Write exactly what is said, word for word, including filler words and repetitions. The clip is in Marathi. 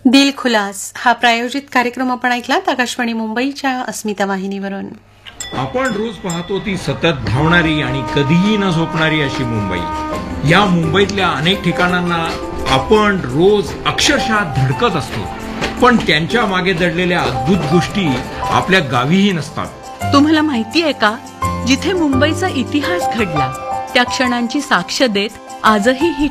दिल खुलास हा प्रायोजित कार्यक्रम आपण ऐकलात आकाशवाणी मुंबईच्या अस्मिता वाहिनीवरून. आपण रोज पाहतो ती सतत धावणारी आणि कधीही न झोपणारी अशी मुंबई. या मुंबईतल्या अनेक ठिकाणांना आपण रोज अक्षरशः धडकत असतो, पण त्यांच्या मागे दडलेल्या अद्भुत गोष्टी आपल्या गावीही नसतात. तुम्हाला माहिती आहे का, जिथे मुंबईचा इतिहास घडला त्या क्षणांची साक्ष देत आजही ही